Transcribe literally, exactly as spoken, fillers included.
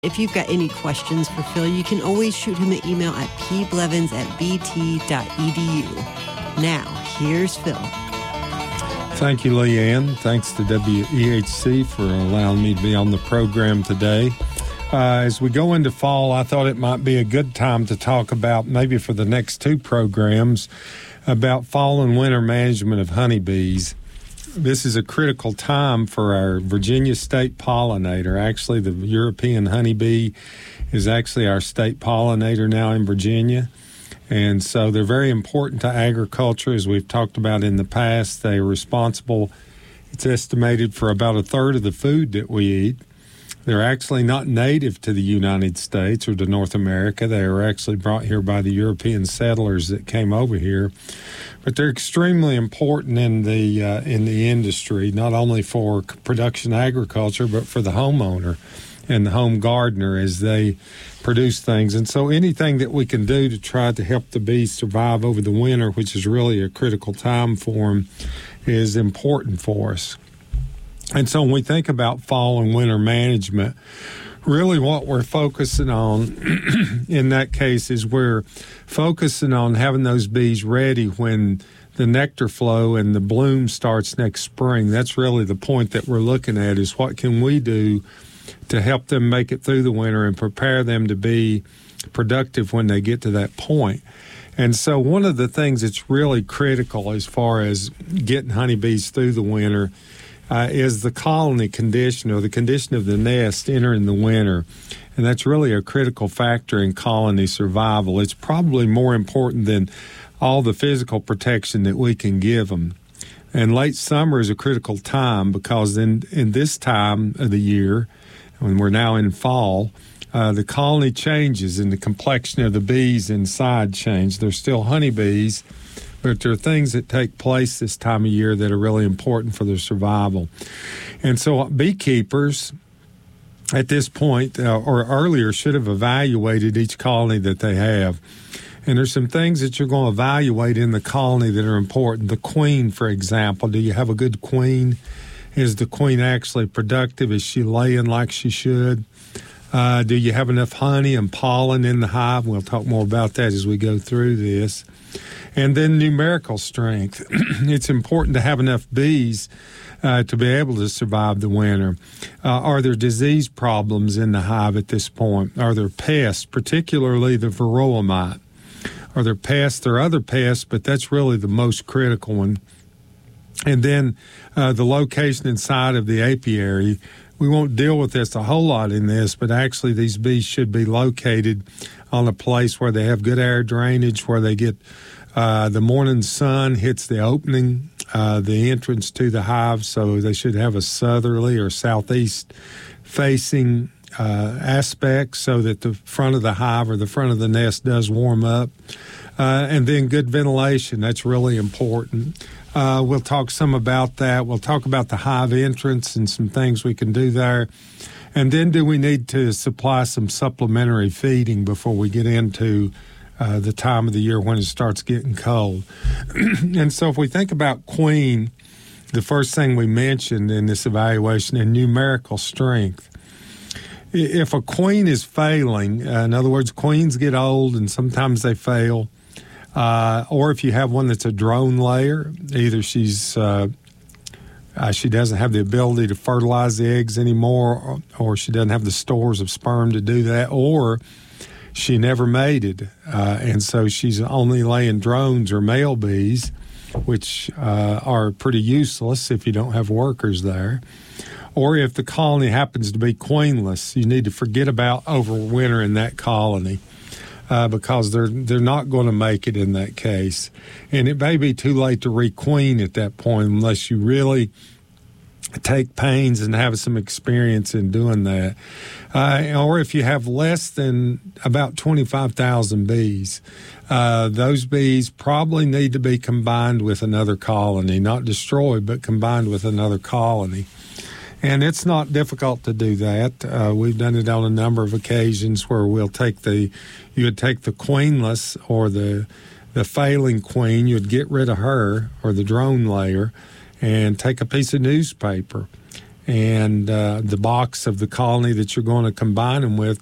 If you've got any questions for Phil, you can always shoot him an email at p blevins at b t dot e d u. Now, here's Phil. Thank you, Leanne. Thanks to W E H C for allowing me to be on the program today. Uh, as we go into fall, I thought it might be a good time to talk about, maybe for the next two programs, about fall and winter management of honeybees. This is a critical time for our Virginia state pollinator. Actually, the European honeybee is actually our state pollinator now in Virginia. And so they're very important to agriculture, as we've talked about in the past. They are responsible, it's estimated, for about a third of the food that we eat. They're actually not native to the United States or to North America. They were actually brought here by the European settlers that came over here. But they're extremely important in the uh, in the industry, not only for production agriculture, but for the homeowner and the home gardener as they produce things. And so anything that we can do to try to help the bees survive over the winter, which is really a critical time for them, is important for us. And so when we think about fall and winter management, really what we're focusing on in that case is we're focusing on having those bees ready when the nectar flow and the bloom starts next spring. That's really the point that we're looking at, is what can we do to help them make it through the winter and prepare them to be productive when they get to that point. And so one of the things that's really critical as far as getting honeybees through the winter Uh, is the colony condition, or the condition of the nest entering the winter. And that's really a critical factor in colony survival. It's probably more important than all the physical protection that we can give them. And late summer is a critical time, because in, in this time of the year, when we're now in fall, uh, the colony changes and the complexion of the bees inside change. They're still honeybees, but there are things that take place this time of year that are really important for their survival. And so beekeepers at this point, uh, or earlier, should have evaluated each colony that they have. And there's some things that you're going to evaluate in the colony that are important. The queen, for example. Do you have a good queen? Is the queen actually productive? Is she laying like she should? Uh, do you have enough honey and pollen in the hive? We'll talk more about that as we go through this. And then numerical strength. It's important to have enough bees uh, to be able to survive the winter. Uh, are there disease problems in the hive at this point? Are there pests, particularly the varroa mite? Are there pests? There are other pests, but that's really the most critical one. And then uh, the location inside of the apiary. We won't deal with this a whole lot in this, but actually these bees should be located on a place where they have good air drainage, where they get uh, the morning sun hits the opening, uh, the entrance to the hive, so they should have a southerly or southeast facing uh, aspect so that the front of the hive or the front of the nest does warm up. Uh, and then good ventilation, that's really important. Uh, we'll talk some about that. We'll talk about the hive entrance and some things we can do there. And then do we need to supply some supplementary feeding before we get into uh, the time of the year when it starts getting cold? And so if we think about queen, the first thing we mentioned in this evaluation is numerical strength. If a queen is failing, uh, in other words, queens get old and sometimes they fail, Uh, or if you have one that's a drone layer, either she's uh, uh, she doesn't have the ability to fertilize the eggs anymore, or, or she doesn't have the stores of sperm to do that, or she never mated, uh, and so she's only laying drones or male bees, which uh, are pretty useless if you don't have workers there. Or if the colony happens to be queenless, you need to forget about overwintering that colony. Uh, because they're they're not going to make it in that case. And it may be too late to requeen at that point unless you really take pains and have some experience in doing that. Uh, or if you have less than about twenty-five thousand bees, uh, those bees probably need to be combined with another colony, not destroyed, but combined with another colony. And it's not difficult to do that. Uh, we've done it on a number of occasions where we'll take the, you would take the queenless or the the failing queen, you would get rid of her or the drone layer and take a piece of newspaper and uh, the box of the colony that you're going to combine them with,